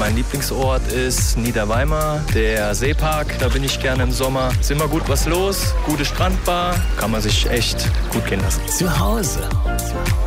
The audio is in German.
Mein Lieblingsort ist Niederweimar, der Seepark. Da bin ich gerne im Sommer. Ist immer gut was los, gute Strandbar. Kann man sich echt gut gehen lassen. Zu Hause